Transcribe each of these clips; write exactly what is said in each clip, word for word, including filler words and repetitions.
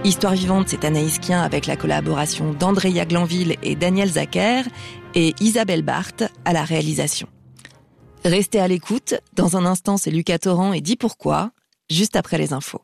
Histoire vivante, c'est Anaïs Kien avec la collaboration d'Andrea Glanville et Daniel Zacher et Isabelle Barthes à la réalisation. Restez à l'écoute. Dans un instant, c'est Lucas Torrent et Dis pourquoi, juste après les infos.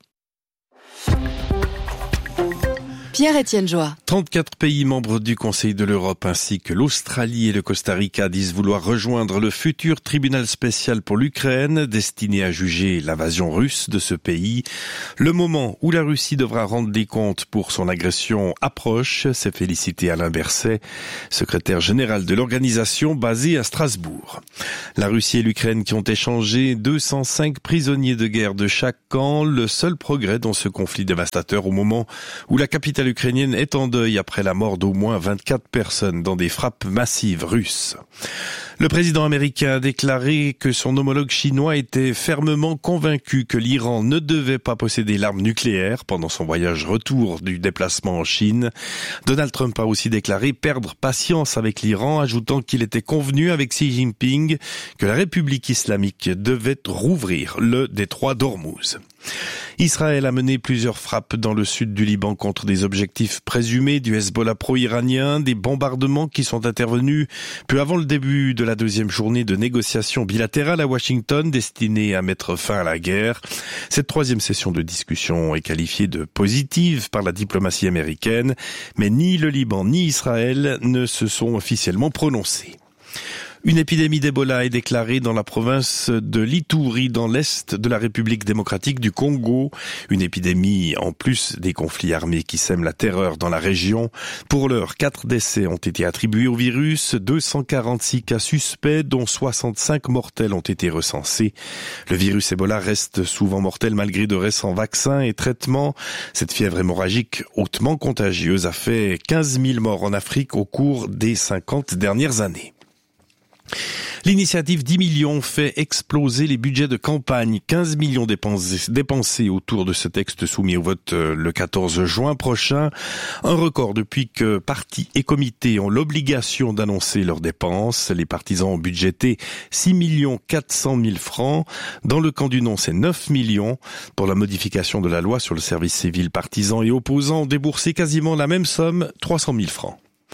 Pierre-Étienne Joie. trente-quatre pays membres du Conseil de l'Europe ainsi que l'Australie et le Costa Rica disent vouloir rejoindre le futur tribunal spécial pour l'Ukraine destiné à juger l'invasion russe de ce pays. Le moment où la Russie devra rendre des comptes pour son agression approche, s'est félicité Alain Berset, secrétaire général de l'organisation basée à Strasbourg. La Russie et l'Ukraine qui ont échangé deux cent cinq prisonniers de guerre de chaque camp, le seul progrès dans ce conflit dévastateur au moment où la capitale ukrainienne est en deuil après la mort d'au moins vingt-quatre personnes dans des frappes massives russes. Le président américain a déclaré que son homologue chinois était fermement convaincu que l'Iran ne devait pas posséder l'arme nucléaire pendant son voyage retour du déplacement en Chine. Donald Trump a aussi déclaré perdre patience avec l'Iran, ajoutant qu'il était convenu avec Xi Jinping que la République islamique devait rouvrir le détroit d'Ormuz. Israël a mené plusieurs frappes dans le sud du Liban contre des objectifs présumés du Hezbollah pro-iranien, des bombardements qui sont intervenus peu avant le début de la deuxième journée de négociations bilatérales à Washington destinée à mettre fin à la guerre. Cette troisième session de discussion est qualifiée de positive par la diplomatie américaine, mais ni le Liban ni Israël ne se sont officiellement prononcés. Une épidémie d'Ebola est déclarée dans la province de l'Ituri, dans l'est de la République démocratique du Congo. Une épidémie en plus des conflits armés qui sèment la terreur dans la région. Pour l'heure, quatre décès ont été attribués au virus, deux cent quarante-six cas suspects, dont soixante-cinq mortels ont été recensés. Le virus Ebola reste souvent mortel malgré de récents vaccins et traitements. Cette fièvre hémorragique hautement contagieuse a fait quinze mille morts en Afrique au cours des cinquante dernières années. L'initiative dix millions fait exploser les budgets de campagne. quinze millions dépensés, dépensés autour de ce texte soumis au vote le quatorze juin prochain. Un record depuis que partis et comités ont l'obligation d'annoncer leurs dépenses. Les partisans ont budgété six millions quatre cent mille francs. Dans le camp du non, c'est neuf millions. Pour la modification de la loi sur le service civil, partisans et opposants ont déboursé quasiment la même somme, trois cent mille francs.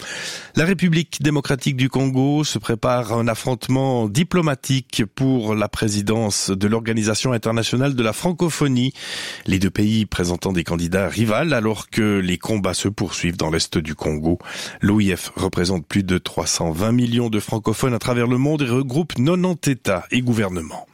La République démocratique du Congo se prépare à un affrontement diplomatique pour la présidence de l'Organisation internationale de la francophonie. Les deux pays présentant des candidats rivales alors que les combats se poursuivent dans l'est du Congo. L'O I F représente plus de trois cent vingt millions de francophones à travers le monde et regroupe quatre-vingt-dix États et gouvernements.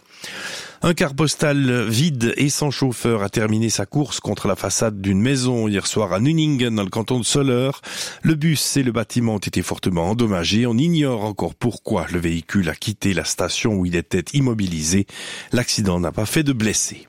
Un car postal vide et sans chauffeur a terminé sa course contre la façade d'une maison hier soir à Nuningen dans le canton de Soleure. Le bus et le bâtiment ont été fortement endommagés. On ignore encore pourquoi le véhicule a quitté la station où il était immobilisé. L'accident n'a pas fait de blessés.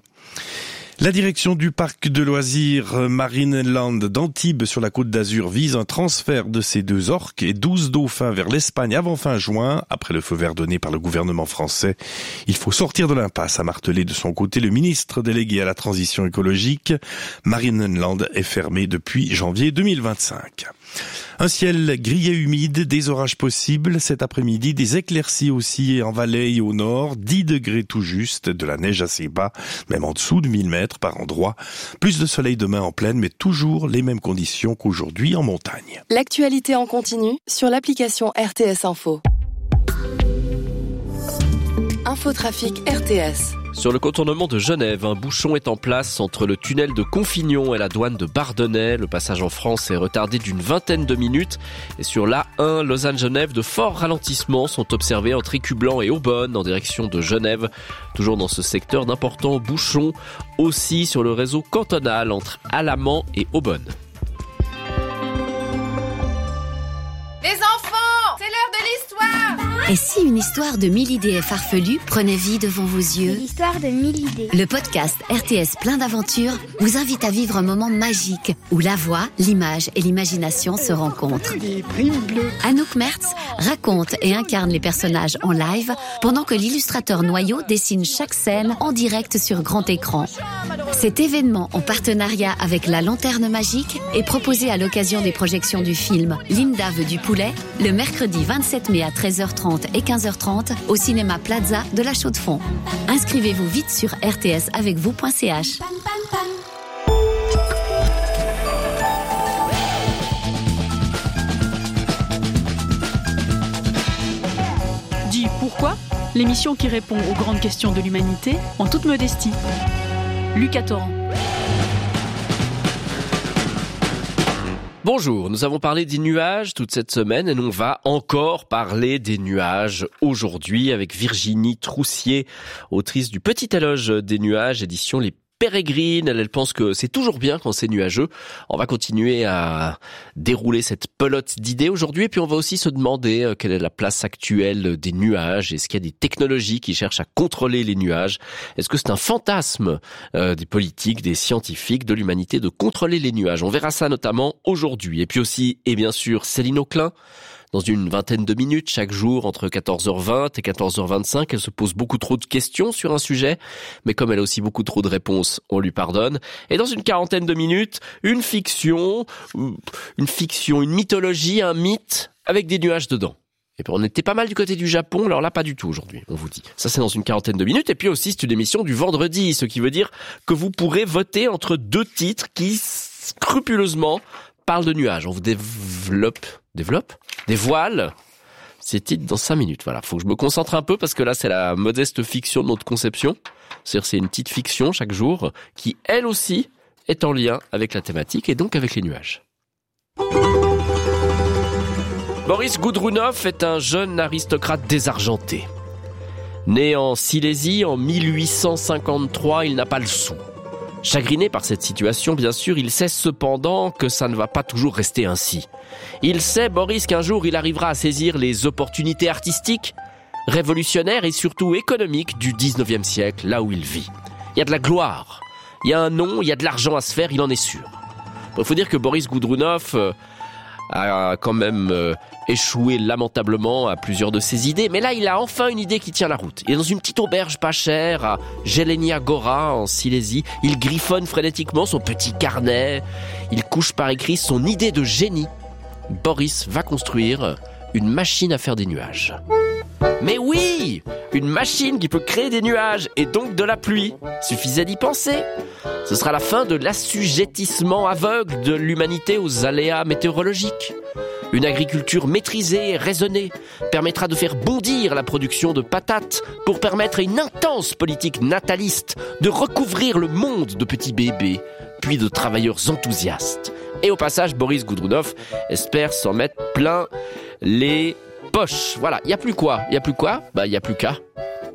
La direction du parc de loisirs Marineland d'Antibes sur la Côte d'Azur vise un transfert de ces deux orques et douze dauphins vers l'Espagne avant fin juin, après le feu vert donné par le gouvernement français. Il faut sortir de l'impasse, a martelé de son côté le ministre délégué à la transition écologique. Marineland est fermé depuis janvier deux mille vingt-cinq. Un ciel gris et humide, des orages possibles cet après-midi, des éclaircies aussi en Valais et au nord, dix degrés tout juste, de la neige assez bas, même en dessous de mille mètres par endroit. Plus de soleil demain en plaine, mais toujours les mêmes conditions qu'aujourd'hui en montagne. L'actualité en continu sur l'application R T S Info. Infotrafic R T S. Sur le contournement de Genève, un bouchon est en place entre le tunnel de Confignon et la douane de Bardonnay. Le passage en France est retardé d'une vingtaine de minutes. Et sur l'A un Lausanne-Genève, de forts ralentissements sont observés entre Écublanc et Aubonne en direction de Genève. Toujours dans ce secteur, d'importants bouchons aussi sur le réseau cantonal entre Alamand et Aubonne. Les enfants, c'est l'heure de l'histoire! Et si une histoire de mille idées farfelues prenait vie devant vos yeux? L'histoire de mille idées. Le podcast R T S plein d'aventures vous invite à vivre un moment magique où la voix, l'image et l'imagination se rencontrent. Des primes bleues. Anouk Mertz raconte et incarne les personnages en live pendant que l'illustrateur Noyau dessine chaque scène en direct sur grand écran. Cet événement en partenariat avec la Lanterne Magique est proposé à l'occasion des projections du film Linda veut du poulet le mercredi vingt-sept mai à treize heures trente et quinze heures trente au cinéma Plaza de la Chaux-de-Fonds. Inscrivez-vous vite sur r t s avec vous point c h. l'émission qui répond aux grandes questions de l'humanité en toute modestie. Lucas Torrent. Bonjour, nous avons parlé des nuages toute cette semaine et on va encore parler des nuages aujourd'hui avec Virginie Troussier, autrice du Petit éloge des nuages, édition Les Pérégrines. Elle, elle pense que c'est toujours bien quand c'est nuageux. On va continuer à dérouler cette pelote d'idées aujourd'hui et puis on va aussi se demander quelle est la place actuelle des nuages. Est-ce qu'il y a des technologies qui cherchent à contrôler les nuages? Est-ce que c'est un fantasme euh, des politiques, des scientifiques, de l'humanité de contrôler les nuages? On verra ça notamment aujourd'hui. Et puis aussi, et bien sûr, Céline Auclin. Dans une vingtaine de minutes, chaque jour, entre quatorze heures vingt et quatorze heures vingt-cinq, elle se pose beaucoup trop de questions sur un sujet, mais comme elle a aussi beaucoup trop de réponses, on lui pardonne. Et dans une quarantaine de minutes, une fiction, une fiction, une mythologie, un mythe, avec des nuages dedans. Et puis on était pas mal du côté du Japon, alors là pas du tout aujourd'hui, on vous dit. Ça c'est dans une quarantaine de minutes, et puis aussi c'est une émission du vendredi, ce qui veut dire que vous pourrez voter entre deux titres qui, scrupuleusement, parlent de nuages. On vous développe... Développe Dévoile ces titres dans cinq minutes. Voilà, faut que je me concentre un peu parce que là, c'est la modeste fiction de notre conception. C'est-à-dire, c'est une petite fiction chaque jour qui, elle aussi, est en lien avec la thématique et donc avec les nuages. Boris Godunov est un jeune aristocrate désargenté. Né en Silésie en mille huit cent cinquante-trois, il n'a pas le sou. Chagriné par cette situation, bien sûr, il sait cependant que ça ne va pas toujours rester ainsi. Il sait, Boris, qu'un jour il arrivera à saisir les opportunités artistiques, révolutionnaires et surtout économiques du dix-neuvième siècle, là où il vit. Il y a de la gloire, il y a un nom, il y a de l'argent à se faire, il en est sûr. Il faut dire que Boris Godunov euh, a quand même euh, échoué lamentablement à plusieurs de ses idées, mais là il a enfin une idée qui tient la route. Il est dans une petite auberge pas chère à Jelenia Gora en Silésie, il griffonne frénétiquement son petit carnet, il couche par écrit son idée de génie. Boris va construire une machine à faire des nuages. Mais oui, une machine qui peut créer des nuages et donc de la pluie. Suffisait d'y penser. Ce sera la fin de l'assujettissement aveugle de l'humanité aux aléas météorologiques. Une agriculture maîtrisée et raisonnée permettra de faire bondir la production de patates pour permettre à une intense politique nataliste de recouvrir le monde de petits bébés, puis de travailleurs enthousiastes. Et au passage, Boris Godunov espère s'en mettre plein les poches. Voilà, il n'y a plus quoi Il n'y a plus quoi Bah, il n'y a plus qu'à.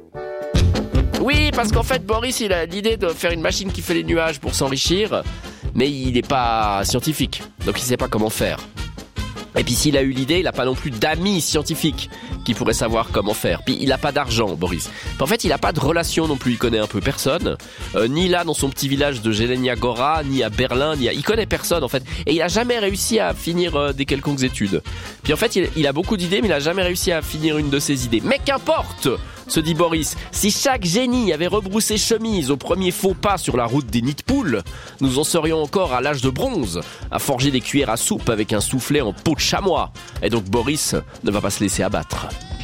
Oui, parce qu'en fait, Boris, il a l'idée de faire une machine qui fait les nuages pour s'enrichir, mais il n'est pas scientifique, donc il ne sait pas comment faire. Et puis s'il a eu l'idée, il n'a pas non plus d'amis scientifiques qui pourraient savoir comment faire. Puis il n'a pas d'argent, Boris. Puis en fait, il n'a pas de relation non plus, il connaît un peu personne. Euh, ni là, dans son petit village de Jelenia Gora, ni à Berlin, ni à... Il connaît personne, en fait. Et il n'a jamais réussi à finir euh, des quelconques études. Puis en fait, il, il a beaucoup d'idées, mais il n'a jamais réussi à finir une de ses idées. Mais qu'importe, se dit Boris, si chaque génie avait rebroussé chemise au premier faux pas sur la route des nids de poules, nous en serions encore à l'âge de bronze, à forger des cuillères à soupe avec un soufflet en peau de chamois. Et donc Boris ne va pas se laisser abattre.